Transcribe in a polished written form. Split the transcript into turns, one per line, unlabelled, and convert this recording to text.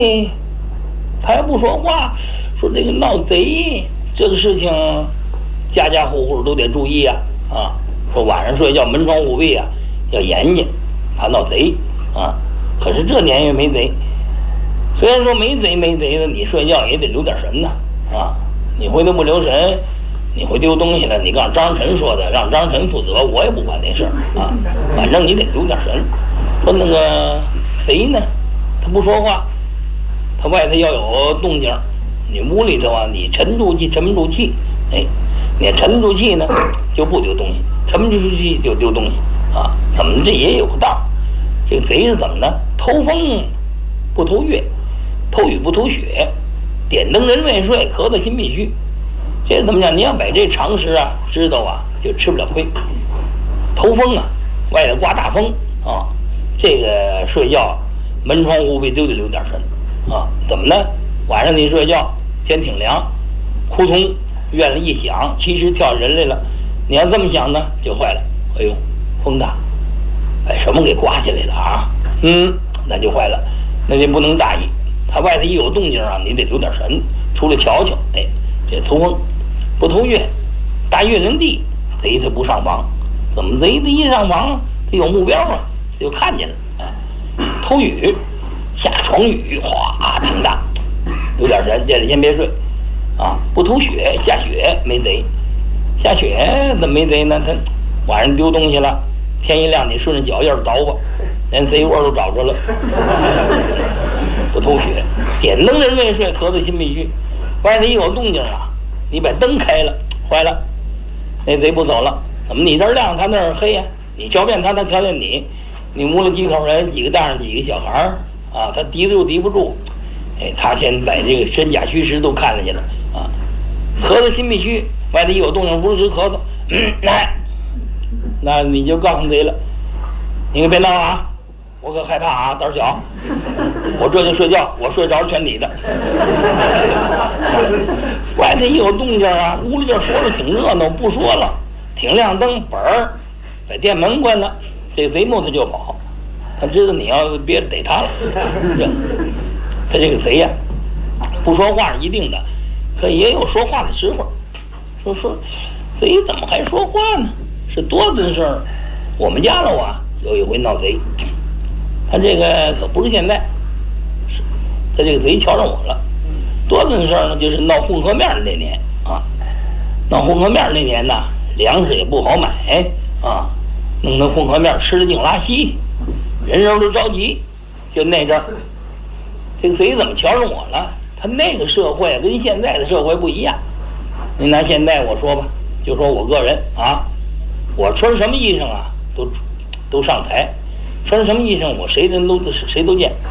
他也不说话，说这个闹贼这个事情，家家户户都得注意啊。说晚上睡觉门窗户闭啊，要严谨，怕闹贼啊。可是这年月没贼，虽然说没贼的，你睡觉也得留点神呐啊！你回头不留神，你会丢东西了。你告诉张晨说的，让张晨负责，我也不管那事儿啊。反正你得留点神。说那个贼呢，他不说话，他外头要有动静，你屋里头啊，你沉不住气，哎，你沉不住气呢，就不丢东西；沉不住气就丢东西啊。怎么这也有个道？这个贼是怎么呢？偷风不偷月，偷雨不偷雪，点灯人未睡，咳嗽心必虚。这怎么讲？你要把这常识啊知道啊，就吃不了亏。偷风啊，外头刮大风啊，这个睡觉门窗户闭都得留点神啊。怎么呢？晚上你睡觉天挺凉，扑通院里一响，其实跳人来了。你要这么想呢，就坏了。哎呦，风大，把什么给刮下来了啊？那就坏了，那就不能大意。他外头一有动静啊，你得留点神，出来瞧瞧。哎，这偷风不偷月，大月人地，贼他不上房。怎么贼他一上房，他有目标啊，就看见了。哎，偷雨，下床雨，哗，挺大，有点神，这里先别睡啊。不偷雪，下雪没贼，下雪怎么没贼呢？他晚上丢东西了，天一亮你顺着脚印倒吧，连贼窝都找着了。不偷雪，点灯人未睡，咳嗽心必虚。外头一有动静啊，你把灯开了，坏了，那贼不走了。怎么你这儿亮，他那儿黑呀？你瞧遍他，他瞧见你。你屋里几口人，几个大人，几个小孩儿啊，他敌都敌不住。哎，他先把这个身假虚实都看上去了啊。咳嗽心必虚，外头一有动静，不是咳嗽，那你就告诉贼了，你可别闹啊，我可害怕啊，胆小，我这就睡觉，我睡着全你的。外头一有动静啊，屋里这说的挺热闹，不说了，挺亮灯，把店门关了，这贼木头就跑，他知道你要别逮他了。他这个贼呀，不说话是一定的，可也有说话的时候。说贼怎么还说话呢？是多真事儿。我们家了啊，有一回闹贼，他这个可不是现在，是他这个贼瞧上我了。多真事儿呢，就是闹混合面的那年啊。闹混合面那年呢，粮食也不好买啊，弄那混合面吃的净拉稀，人人都着急。就那阵儿，这个贼怎么瞧上我了？他那个社会跟现在的社会不一样。您拿现在我说吧，就说我个人啊，我穿什么衣裳啊，都上台，穿什么衣裳我谁都见。